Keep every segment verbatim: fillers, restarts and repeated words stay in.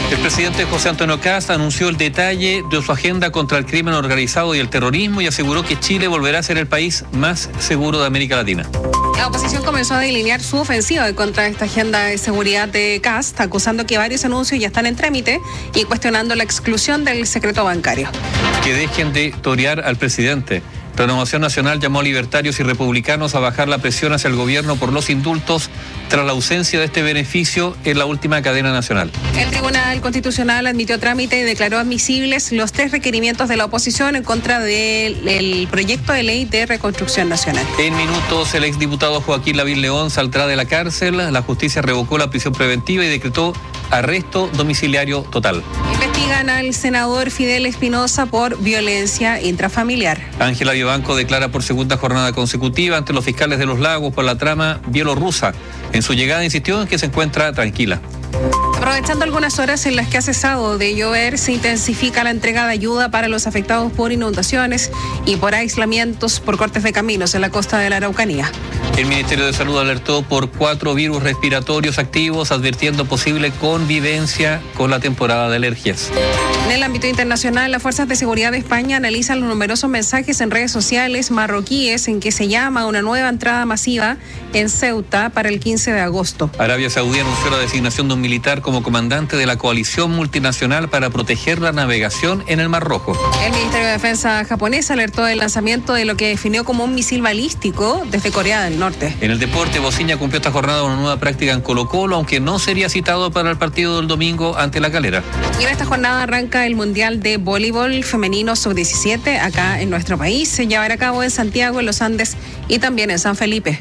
El presidente José Antonio Kast anunció el detalle de su agenda contra el crimen organizado y el terrorismo y aseguró que Chile volverá a ser el país más seguro de América Latina. La oposición comenzó a delinear su ofensiva contra esta agenda de seguridad de Kast, acusando que varios anuncios ya están en trámite y cuestionando la exclusión del secreto bancario. Que dejen de torear al presidente. Renovación Nacional llamó a libertarios y republicanos a bajar la presión hacia el gobierno por los indultos tras la ausencia de este beneficio en la última cadena nacional. El Tribunal Constitucional admitió trámite y declaró admisibles los tres requerimientos de la oposición en contra del proyecto de ley de reconstrucción nacional. En minutos, el exdiputado Joaquín Lavín León saldrá de la cárcel. La justicia revocó la prisión preventiva y decretó arresto domiciliario total. Investigan al senador Fidel Espinosa por violencia intrafamiliar. Ángela Vivanco declara por segunda jornada consecutiva ante los fiscales de Los Lagos por la trama bielorrusa. En su llegada insistió en que se encuentra tranquila. Aprovechando algunas horas en las que ha cesado de llover, se intensifica la entrega de ayuda para los afectados por inundaciones y por aislamientos por cortes de caminos en la costa de la Araucanía. El Ministerio de Salud alertó por cuatro virus respiratorios activos, advirtiendo posible convivencia con la temporada de alergias. En el ámbito internacional, las fuerzas de seguridad de España analizan los numerosos mensajes en redes sociales marroquíes en que se llama a una nueva entrada masiva en Ceuta para el quince de agosto. Arabia Saudí anunció la designación de un militar como comandante de la coalición multinacional para proteger la navegación en el Mar Rojo. El Ministerio de Defensa japonés alertó del lanzamiento de lo que definió como un misil balístico desde Corea del Norte. En el deporte, Bociña cumplió esta jornada una nueva práctica en Colo-Colo, aunque no sería citado para el partido del domingo ante La Calera. Y en esta jornada arranca el Mundial de Voleibol Femenino sub diecisiete acá en nuestro país. Se llevará a cabo en Santiago, en los Andes y también en San Felipe.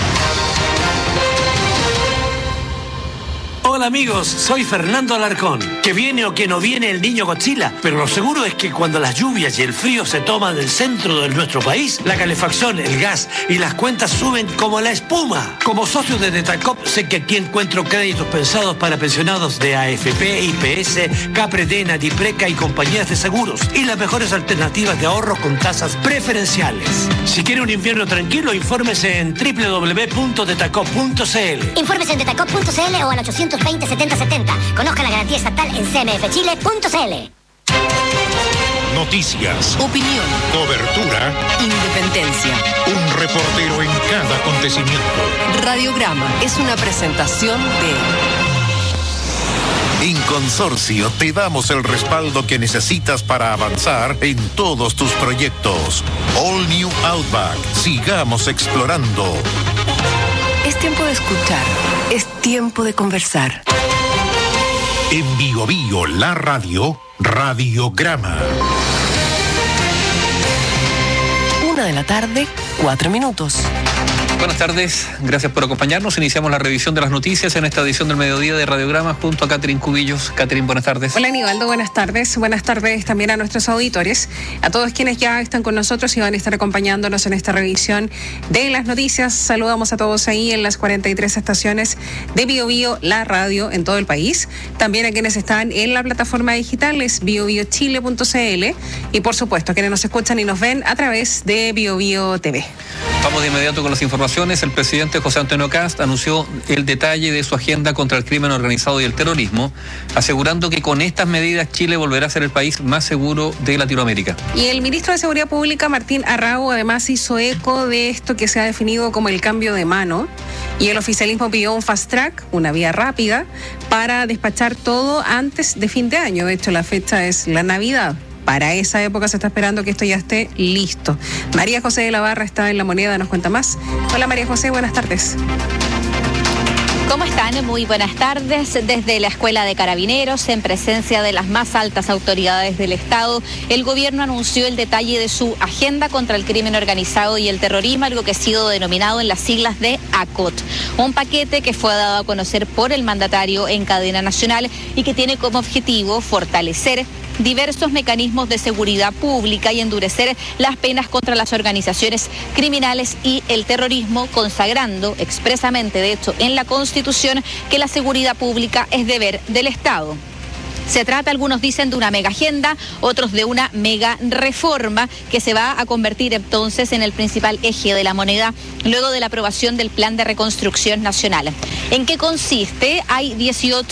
Hola amigos, soy Fernando Alarcón. Que viene o que no viene el niño Godzilla, pero lo seguro es que cuando las lluvias y el frío se toman del centro de nuestro país, la calefacción, el gas y las cuentas suben como la espuma. Como socio de Detacop, sé que aquí encuentro créditos pensados para pensionados de A F P, I P S, Capredena, Dipreca y compañías de seguros y las mejores alternativas de ahorro con tasas preferenciales. Si quiere un invierno tranquilo, infórmese en doble u doble u doble u punto detacop punto c l. Infórmese en detacop punto c l o al ochocientos veinte setenta setenta. Conozca la garantía estatal en c m f chile punto c l. Noticias, opinión, cobertura, independencia. Un reportero en cada acontecimiento. Radiograma es una presentación de... En Consorcio te damos el respaldo que necesitas para avanzar en todos tus proyectos. All New Outback. Sigamos explorando. Es tiempo de escuchar. Es tiempo de conversar. En Bio Bio, la radio, Radiograma. Una de la tarde, cuatro minutos. Buenas tardes, gracias por acompañarnos. Iniciamos la revisión de las noticias en esta edición del mediodía de Radiograma junto a Catherine Cubillos. Catherine, buenas tardes. Hola Aníbaldo, buenas tardes. Buenas tardes también a nuestros auditores, a todos quienes ya están con nosotros y van a estar acompañándonos en esta revisión de las noticias. Saludamos a todos ahí en las cuarenta y tres estaciones de Bio Bio, la radio en todo el país. También a quienes están en la plataforma digital es bio bio chile punto c l y por supuesto a quienes nos escuchan y nos ven a través de Bio Bio T V. Vamos de inmediato con las informaciones. El presidente José Antonio Kast anunció el detalle de su agenda contra el crimen organizado y el terrorismo, asegurando que con estas medidas Chile volverá a ser el país más seguro de Latinoamérica. Y el ministro de Seguridad Pública, Martín Arrau, además hizo eco de esto que se ha definido como el cambio de mano. Y el oficialismo pidió un fast track, una vía rápida, para despachar todo antes de fin de año. De hecho, la fecha es la Navidad. Para esa época se está esperando que esto ya esté listo. María José de la Barra está en La Moneda, nos cuenta más. Hola María José, buenas tardes. ¿Cómo están? Muy buenas tardes. Desde la Escuela de Carabineros, en presencia de las más altas autoridades del Estado, el gobierno anunció el detalle de su agenda contra el crimen organizado y el terrorismo, algo que ha sido denominado en las siglas de A C O T. Un paquete que fue dado a conocer por el mandatario en cadena nacional y que tiene como objetivo fortalecer diversos mecanismos de seguridad pública y endurecer las penas contra las organizaciones criminales y el terrorismo, consagrando expresamente, de hecho, en la Constitución, que la seguridad pública es deber del Estado. Se trata, algunos dicen, de una mega agenda, otros de una mega reforma que se va a convertir entonces en el principal eje de la moneda luego de la aprobación del Plan de Reconstrucción Nacional. ¿En qué consiste? Hay dieciocho